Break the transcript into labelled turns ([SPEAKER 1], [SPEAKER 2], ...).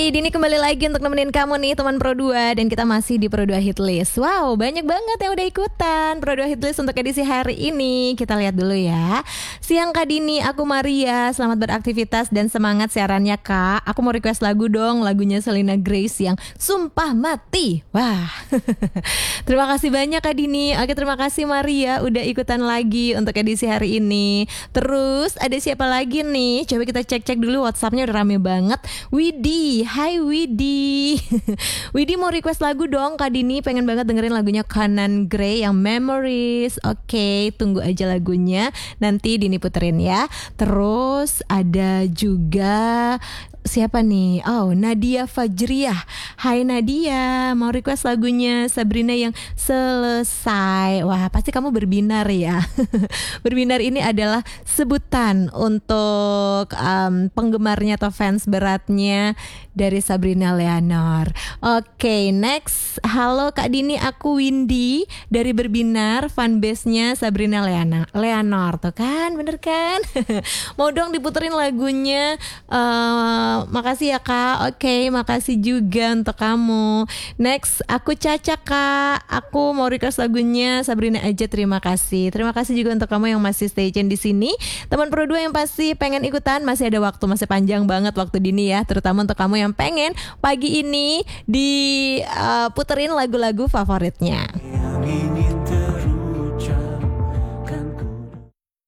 [SPEAKER 1] Hai, Dini kembali lagi untuk nemenin kamu nih teman Pro 2. Dan kita masih di Pro 2 Hitlist. Wow, banyak banget yang udah ikutan Pro 2 Hitlist untuk edisi hari ini. Kita lihat dulu ya. Siang Kak Dini, aku Maria. Selamat beraktivitas dan semangat siarannya Kak. Aku mau request lagu dong, lagunya Selena Grace yang Sumpah Mati. Wah. Terima kasih banyak Kak Dini. Oke, terima kasih Maria udah ikutan lagi untuk edisi hari ini. Terus ada siapa lagi nih? Coba kita cek-cek dulu WhatsApp-nya, udah rame banget. Widi, hai Widi. Widi mau request lagu dong Kak Dini, pengen banget dengerin lagunya Conan Gray yang Memories. Oke, tunggu aja lagunya, nanti Dini puterin ya. Terus ada juga siapa nih? Oh, Nadia Fajriah. Hai Nadia, mau request lagunya Sabrina yang Selesai. Wah, pasti kamu berbinar ya. Berbinar ini adalah sebutan untuk penggemarnya atau fans beratnya dari Sabrina Leonor. Oke, next. Halo Kak Dini, aku Windy dari Berbinar, fanbase-nya Sabrina Leonor. Tuh kan, bener kan? Mau dong diputerin lagunya. Makasih ya Kak. Oke, makasih juga untuk kamu. Next, aku Caca Kak. Aku mau request lagunya Sabrina aja. Terima kasih. Terima kasih juga untuk kamu yang masih stay tune di sini. Teman Pro 2 yang pasti pengen ikutan, masih ada waktu, masih panjang banget waktu Dini ya. Terutama untuk kamu yang pengen pagi ini diputerin lagu-lagu favoritnya.